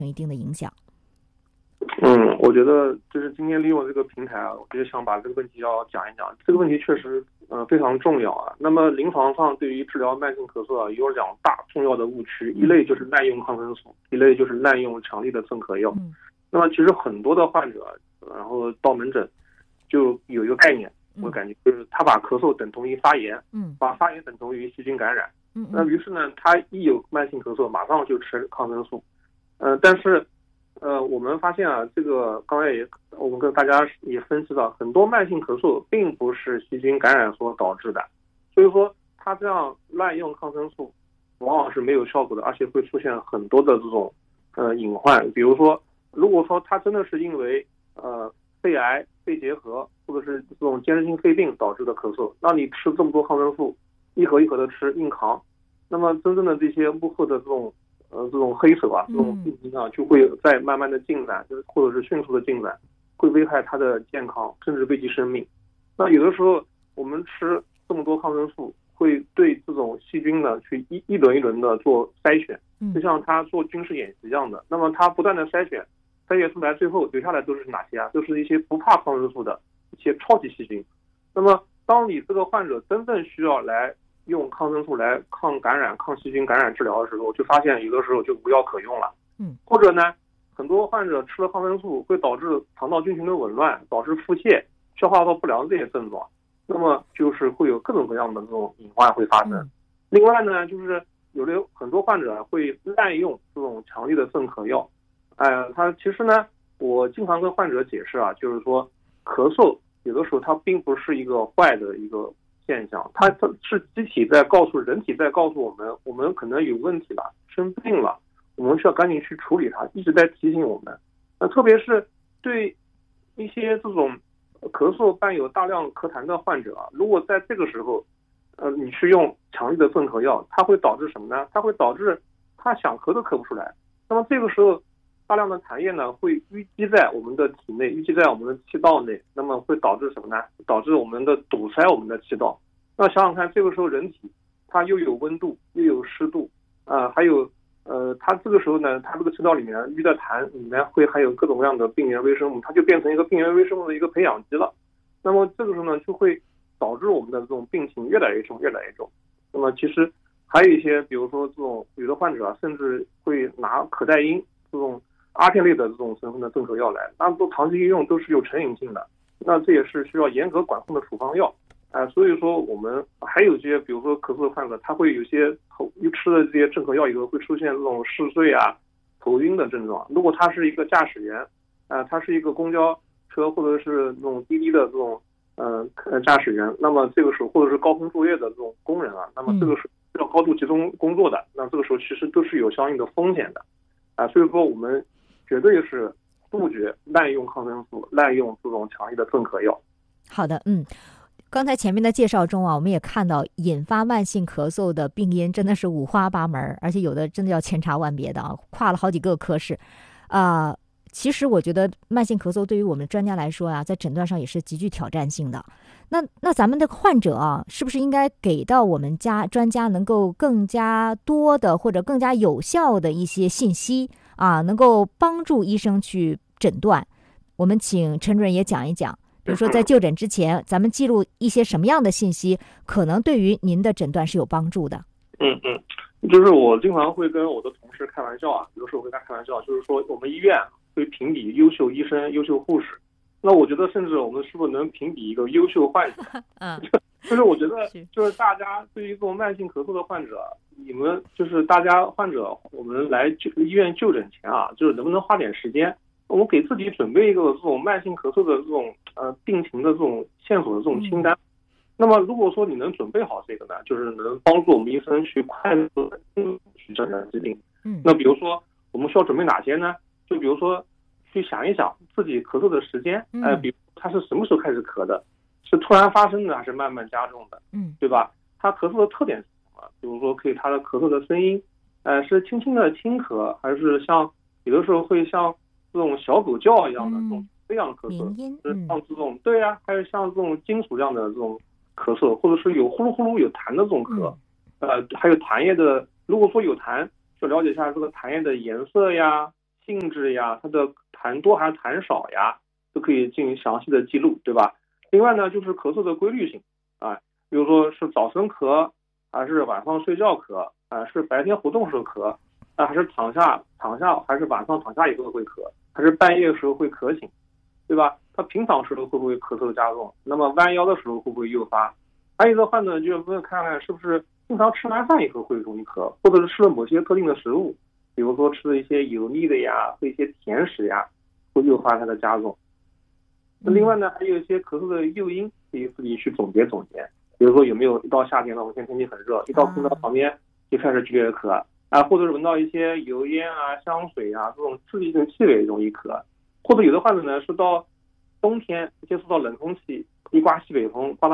有一定的影响。 我觉得就是今天利用这个平台啊，我就想把这个问题要讲一讲。这个问题确实非常重要啊。那么临床上对于治疗慢性咳嗽啊，有两大重要的误区，一类就是滥用抗生素，一类就是滥用强力的镇咳药。那么其实很多的患者，然后到门诊就有一个概念，我感觉就是他把咳嗽等同于发炎，把发炎等同于细菌感染。那于是呢，他一有慢性咳嗽，马上就吃抗生素。但是我们发现啊，这个刚才我们跟大家也分析到，很多慢性咳嗽并不是细菌感染所导致的，所以说他这样滥用抗生素，往往是没有效果的，而且会出现很多的这种隐患。比如说，如果说他真的是因为肺癌、肺结核或者是这种间质性肺病导致的咳嗽，那你吃这么多抗生素，一盒一盒的吃硬扛，那么真正的这些幕后的这种黑手啊，这种病情啊，就会在慢慢的进展，或者是迅速的进展，会危害他的健康，甚至危及生命。那有的时候我们吃这么多抗生素，会对这种细菌呢去一轮一轮的做筛选，就像他做军事演习一样的。那么他不断的筛选出来，最后留下来都是哪些啊？都是一些不怕抗生素的一些超级细菌。那么当你这个患者真正需要来用抗生素来抗感染、抗细菌感染治疗的时候，就发现有的时候就无药可用了。或者呢，很多患者吃了抗生素会导致肠道菌群的紊乱，导致腹泻、消化道不良这些症状，那么就是会有各种各样的这种隐患会发生。另外呢，就是有的很多患者会滥用这种强力的镇咳药。他其实呢，我经常跟患者解释啊，就是说咳嗽有的时候它并不是一个坏的一个现象，它是机体在告诉人体在告诉我们可能有问题了，生病了，我们需要赶紧去处理它，一直在提醒我们。特别是对一些这种咳嗽伴有大量咳痰的患者啊，如果在这个时候你去用强力的镇咳药，它会导致什么呢？它会导致他想咳都咳不出来。那么这个时候大量的痰液呢会淤积在我们的体内，淤积在我们的气道内，那么会导致什么呢？导致我们的堵塞我们的气道。那想想看，这个时候人体它又有温度又有湿度，还有它这个时候呢，它这个气道里面淤的痰里面会还有各种各样的病原微生物，它就变成一个病原微生物的一个培养基了。那么这个时候呢，就会导致我们的这种病情越来越重，越来越重。那么其实还有一些，比如说这种有的患者啊，甚至会拿可待因这种阿片类的这种成分的镇咳药来，那都长期应用都是有成瘾性的，那这也是需要严格管控的处方药。所以说我们还有些，比如说咳嗽的患者，他会有些吃了这些镇咳药以后会出现这种嗜睡啊、头晕的症状。如果他是一个驾驶员，他是一个公交车或者是那种滴滴的这种驾驶员，那么这个时候或者是高空作业的这种工人啊，那么这个是要高度集中工作的，那这个时候其实都是有相应的风险的。所以说我们绝对是杜绝滥用抗生素、滥用这种强力的镇咳药。 好的，刚才前面的介绍中啊，我们也看到引发慢性咳嗽的病因真的是五花八门，而且有的真的要千差万别的啊，跨了好几个科室其实我觉得慢性咳嗽对于我们专家来说啊，在诊断上也是极具挑战性的。那咱们的患者啊，是不是应该给到我们专家能够更加多的或者更加有效的一些信息啊，能够帮助医生去诊断？我们请陈主任也讲一讲，比如说在就诊之前，咱们记录一些什么样的信息，可能对于您的诊断是有帮助的。 就是我经常会跟我的同事开玩笑啊，有时候会跟他开玩笑，就是说我们医院会评比优秀医生、优秀护士，那我觉得甚至我们是不是能评比一个优秀患者？就是我觉得就是大家对于这种慢性咳嗽的患者，你们就是大家患者，我们来医院就诊前啊，就是能不能花点时间，我们给自己准备一个这种慢性咳嗽的这种病情的这种线索的这种清单。那么如果说你能准备好这个呢，就是能帮助我们医生去快速的去诊断疾病。那比如说我们需要准备哪些呢？就比如说去想一想自己咳嗽的时间，比如他是什么时候开始咳的，是突然发生的还是慢慢加重的，对吧？他咳嗽的特点是什么？比如说可以他的咳嗽的声音，是轻轻的轻咳，还是像有的时候会像这种小狗叫一样的这种这样的咳嗽，是像这种对啊，还有像这种金属这样的这种咳嗽，或者是有呼噜呼噜有痰的这种咳，还有痰液的，如果说有痰，就了解一下这个痰液的颜色呀、 性质呀，它的痰多还是痰少呀，都可以进行详细的记录，对吧？另外呢，就是咳嗽的规律性啊，比如说是早晨咳，还是晚上睡觉咳，是白天活动时候咳，还是躺下，还是晚上躺下以后会咳，还是半夜的时候会咳醒，对吧？他平常时候会不会咳嗽加重？那么弯腰的时候会不会诱发？还有的话呢，就问看看是不是经常吃完饭以后会容易咳，或者是吃了某些特定的食物，比如说吃了一些油腻的呀，或一些甜食呀，会诱发它的加重。那另外呢，还有一些咳嗽的诱因，可以自己去总结总结。比如说有没有一到夏天了，我们现在天气很热，一到空调旁边就开始剧烈的咳或者是闻到一些油烟香水这种刺激性气味容易咳，或者有的患者呢是到冬天接触到冷空气，一刮西北风，刮